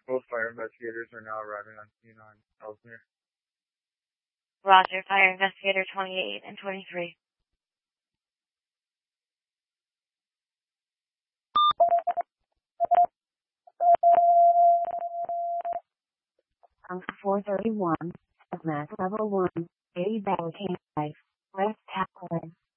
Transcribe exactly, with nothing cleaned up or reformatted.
Both fire investigators are now arriving on scene on Ellesmere. Roger, fire investigator twenty-eight and twenty-three. Um, four thirty-one, Mass Level one, eighty Ballacane Life, West Tackling.